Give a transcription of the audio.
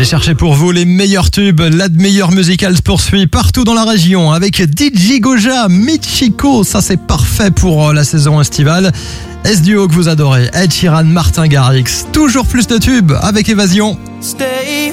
cherchez pour vous les meilleurs tubes. La meilleure musicale se poursuit partout dans la région avec DJ Goja, Michiko. Ça, c'est parfait pour la saison estivale. S-Duo que vous adorez, Ed Sheeran, Martin Garrix. Toujours plus de tubes avec Évasion. Stay